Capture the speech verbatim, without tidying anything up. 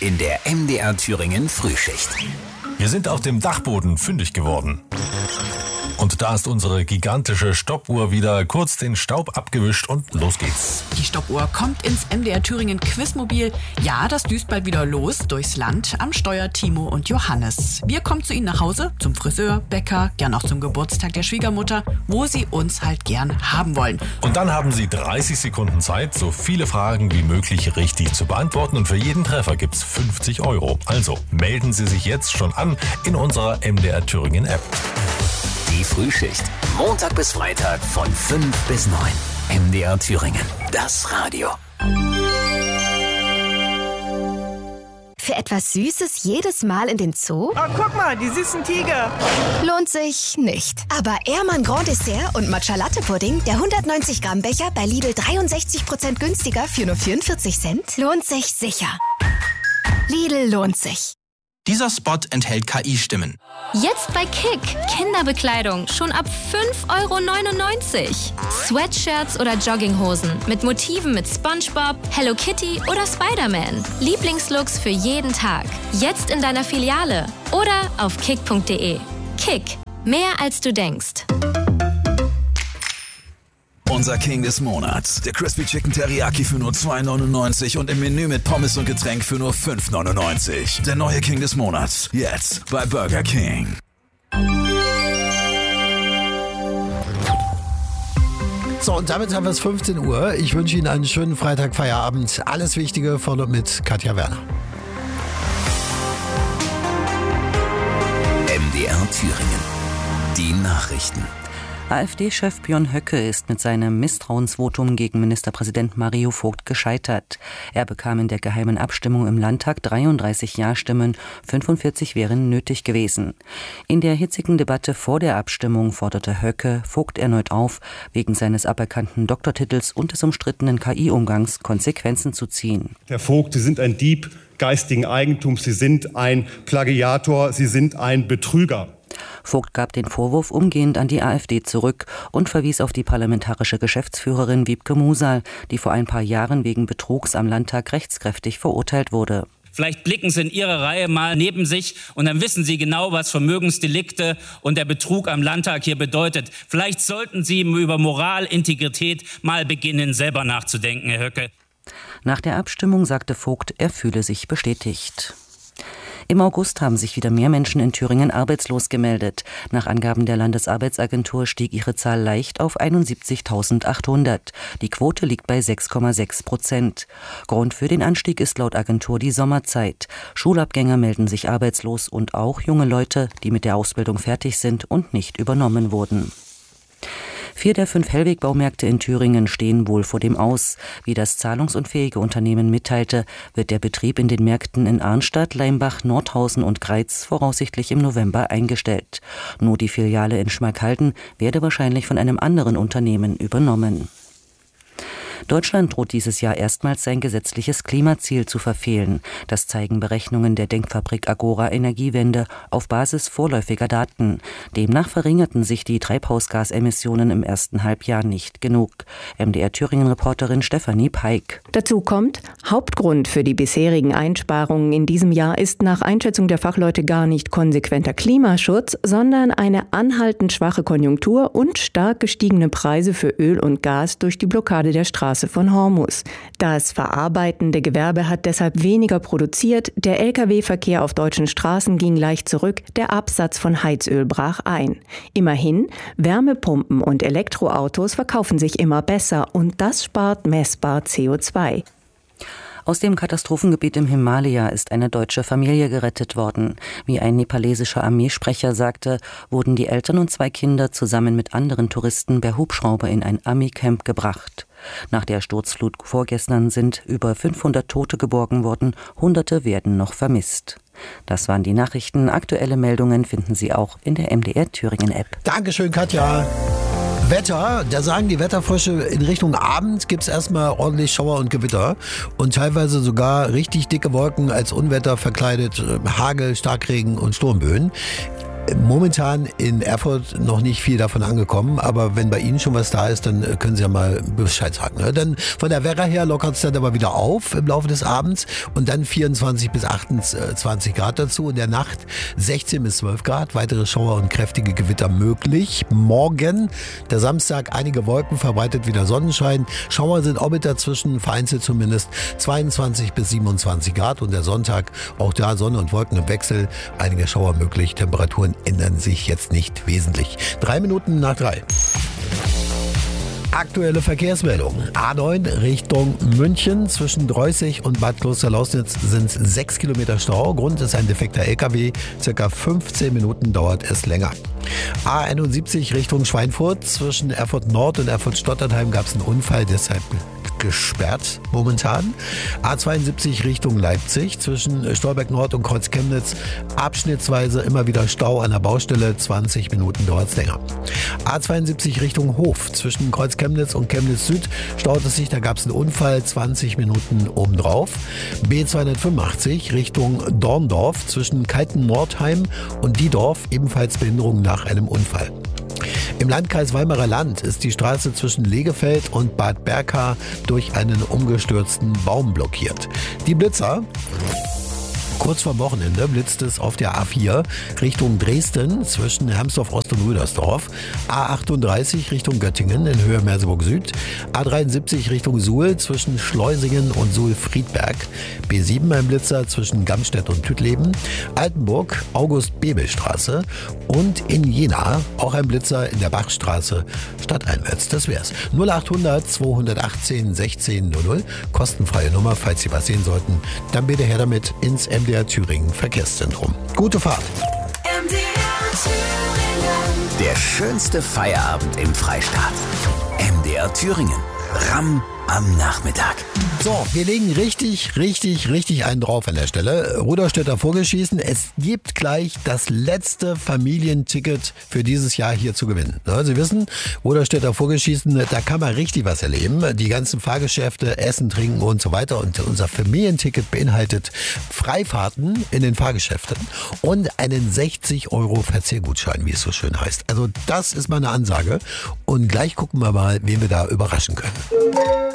in der M D R Thüringen Frühschicht. Wir sind auf dem Dachboden fündig geworden. Und da ist unsere gigantische Stoppuhr wieder kurz den Staub abgewischt und los geht's. Die Stoppuhr kommt ins M D R Thüringen Quizmobil. Ja, das düst bald wieder los durchs Land. Am Steuer Timo und Johannes. Wir kommen zu Ihnen nach Hause, zum Friseur, Bäcker, gern auch zum Geburtstag der Schwiegermutter, wo Sie uns halt gern haben wollen. Und dann haben Sie dreißig Sekunden Zeit, so viele Fragen wie möglich richtig zu beantworten. Und für jeden Treffer gibt's fünfzig Euro. Also melden Sie sich jetzt schon an in unserer M D R Thüringen App. Die Frühschicht. Montag bis Freitag von fünf bis neun. M D R Thüringen. Das Radio. Für etwas Süßes jedes Mal in den Zoo? Oh, guck mal, die süßen Tiger. Lohnt sich nicht. Aber Ehrmann Grand Dessert und Matcha Latte Pudding, der hundertneunzig Gramm Becher bei Lidl dreiundsechzig Prozent günstiger für nur vierundvierzig Cent, lohnt sich sicher. Lidl lohnt sich. Dieser Spot enthält K I-Stimmen. Jetzt bei Kick. Kinderbekleidung schon ab fünf Euro neunundneunzig. Sweatshirts oder Jogginghosen mit Motiven mit SpongeBob, Hello Kitty oder Spider-Man. Lieblingslooks für jeden Tag. Jetzt in deiner Filiale oder auf kick punkt de. Kick. Mehr als du denkst. Unser King des Monats. Der Crispy Chicken Teriyaki für nur zwei neunundneunzig und im Menü mit Pommes und Getränk für nur fünf neunundneunzig. Der neue King des Monats. Jetzt bei Burger King. So, und damit haben wir es fünfzehn Uhr. Ich wünsche Ihnen einen schönen Freitag-Feierabend. Alles Wichtige von und mit Katja Werner. M D R Thüringen. Die Nachrichten. AfD-Chef Björn Höcke ist mit seinem Misstrauensvotum gegen Ministerpräsident Mario Vogt gescheitert. Er bekam in der geheimen Abstimmung im Landtag dreiunddreißig Ja-Stimmen, fünfundvierzig wären nötig gewesen. In der hitzigen Debatte vor der Abstimmung forderte Höcke Vogt erneut auf, wegen seines aberkannten Doktortitels und des umstrittenen K I-Umgangs Konsequenzen zu ziehen. Herr Vogt, Sie sind ein Dieb geistigen Eigentums, Sie sind ein Plagiator, Sie sind ein Betrüger. Vogt gab den Vorwurf umgehend an die AfD zurück und verwies auf die parlamentarische Geschäftsführerin Wiebke Musal, die vor ein paar Jahren wegen Betrugs am Landtag rechtskräftig verurteilt wurde. Vielleicht blicken Sie in Ihre Reihe mal neben sich und dann wissen Sie genau, was Vermögensdelikte und der Betrug am Landtag hier bedeutet. Vielleicht sollten Sie über Moral, Integrität mal beginnen, selber nachzudenken, Herr Höcke. Nach der Abstimmung sagte Vogt, er fühle sich bestätigt. Im August haben sich wieder mehr Menschen in Thüringen arbeitslos gemeldet. Nach Angaben der Landesarbeitsagentur stieg ihre Zahl leicht auf einundsiebzigtausendachthundert. Die Quote liegt bei sechs Komma sechs Prozent. Grund für den Anstieg ist laut Agentur die Sommerzeit. Schulabgänger melden sich arbeitslos und auch junge Leute, die mit der Ausbildung fertig sind und nicht übernommen wurden. Vier der fünf Hellweg-Baumärkte in Thüringen stehen wohl vor dem Aus. Wie das zahlungsunfähige Unternehmen mitteilte, wird der Betrieb in den Märkten in Arnstadt, Leimbach, Nordhausen und Greiz voraussichtlich im November eingestellt. Nur die Filiale in Schmalkalden werde wahrscheinlich von einem anderen Unternehmen übernommen. Deutschland droht dieses Jahr erstmals sein gesetzliches Klimaziel zu verfehlen. Das zeigen Berechnungen der Denkfabrik Agora Energiewende auf Basis vorläufiger Daten. Demnach verringerten sich die Treibhausgasemissionen im ersten Halbjahr nicht genug. M D R Thüringen-Reporterin Stefanie Peik. Dazu kommt, Hauptgrund für die bisherigen Einsparungen in diesem Jahr ist nach Einschätzung der Fachleute gar nicht konsequenter Klimaschutz, sondern eine anhaltend schwache Konjunktur und stark gestiegene Preise für Öl und Gas durch die Blockade der Straße von Hormuz. Das verarbeitende Gewerbe hat deshalb weniger produziert, der L K W-Verkehr auf deutschen Straßen ging leicht zurück, der Absatz von Heizöl brach ein. Immerhin, Wärmepumpen und Elektroautos verkaufen sich immer besser und das spart messbar C O zwei. Aus dem Katastrophengebiet im Himalaya ist eine deutsche Familie gerettet worden. Wie ein nepalesischer Armeesprecher sagte, wurden die Eltern und zwei Kinder zusammen mit anderen Touristen per Hubschrauber in ein Armeecamp gebracht. Nach der Sturzflut vorgestern sind über fünfhundert Tote geborgen worden, Hunderte werden noch vermisst. Das waren die Nachrichten. Aktuelle Meldungen finden Sie auch in der M D R Thüringen App. Dankeschön, Katja. Wetter, da sagen die Wetterfrösche, in Richtung Abend gibt es erstmal ordentlich Schauer und Gewitter und teilweise sogar richtig dicke Wolken als Unwetter verkleidet, Hagel, Starkregen und Sturmböen. Momentan in Erfurt noch nicht viel davon angekommen, aber wenn bei Ihnen schon was da ist, dann können Sie ja mal Bescheid sagen. Ne? Dann von der Werra her lockert es dann aber wieder auf im Laufe des Abends und dann vierundzwanzig bis achtundzwanzig Grad dazu. In der Nacht sechzehn bis zwölf Grad, weitere Schauer und kräftige Gewitter möglich. Morgen, der Samstag, einige Wolken, verbreitet wieder Sonnenschein. Schauer sind auch mit dazwischen, vereinzelt zumindest zweiundzwanzig bis siebenundzwanzig Grad und der Sonntag, auch da Sonne und Wolken im Wechsel, einige Schauer möglich. Temperaturen ändern sich jetzt nicht wesentlich. Drei Minuten nach drei. Aktuelle Verkehrsmeldung. A neun Richtung München. Zwischen Dreußig und Bad Klosterlausnitz sind sechs Kilometer Stau. Grund ist ein defekter L K W. Circa fünfzehn Minuten dauert es länger. A einundsiebzig Richtung Schweinfurt. Zwischen Erfurt Nord und Erfurt Stotternheim gab es einen Unfall, deshalb gesperrt momentan. A zweiundsiebzig Richtung Leipzig. Zwischen Stolberg Nord und Kreuz Chemnitz abschnittsweise immer wieder Stau an der Baustelle. zwanzig Minuten dauert es länger. A zweiundsiebzig Richtung Hof. Zwischen Kreuz Chemnitz und Chemnitz Süd staut es sich. Da gab es einen Unfall. zwanzig Minuten obendrauf. B zweihundertfünfundachtzig Richtung Dorndorf. Zwischen Kalten-Nordheim und Diedorf ebenfalls Behinderung nach einem Unfall. Im Landkreis Weimarer Land ist die Straße zwischen Legefeld und Bad Berka durch einen umgestürzten Baum blockiert. Die Blitzer. Kurz vor Wochenende blitzt es auf der A vier Richtung Dresden zwischen Hermsdorf Ost und Rüdersdorf, A achtunddreißig Richtung Göttingen in Höhe Merseburg Süd, A dreiundsiebzig Richtung Suhl zwischen Schleusingen und Suhl-Friedberg, B sieben ein Blitzer zwischen Gamstedt und Tütleben, Altenburg August-Bebel-Straße und in Jena auch ein Blitzer in der Bachstraße stadteinwärts. Das wär's. null achthundert zweihundertachtzehn sechzehn null null, kostenfreie Nummer, falls Sie was sehen sollten, dann bitte her damit ins M D R Thüringen Verkehrszentrum. Gute Fahrt! M D R Thüringen. Der schönste Feierabend im Freistaat. M D R Thüringen. Ramm am Nachmittag. So, wir legen richtig, richtig, richtig einen drauf an der Stelle. Rudolstädter Vogelschießen. Es gibt gleich das letzte Familienticket für dieses Jahr hier zu gewinnen. Ja, Sie wissen, Rudolstädter Vogelschießen, da kann man richtig was erleben. Die ganzen Fahrgeschäfte, Essen, Trinken und so weiter. Und unser Familienticket beinhaltet Freifahrten in den Fahrgeschäften und einen sechzig Euro Verzehrgutschein, wie es so schön heißt. Also das ist mal eine Ansage. Und gleich gucken wir mal, wen wir da überraschen können.